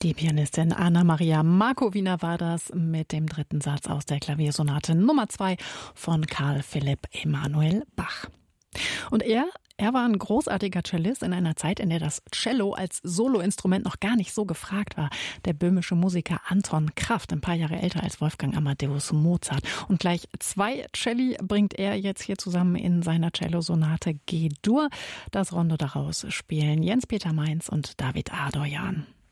Die Pianistin Anna-Maria Markowina war das mit dem dritten Satz aus der Klaviersonate Nummer 2 von Carl Philipp Emanuel Bach. Und er war ein großartiger Cellist in einer Zeit, in der das Cello als Soloinstrument noch gar nicht so gefragt war. Der böhmische Musiker Anton Kraft, ein paar Jahre älter als Wolfgang Amadeus Mozart. Und gleich 2 Celli bringt er jetzt hier zusammen in seiner Cellosonate G-Dur. Das Rondo daraus spielen Jens-Peter Mainz und David Adorjan.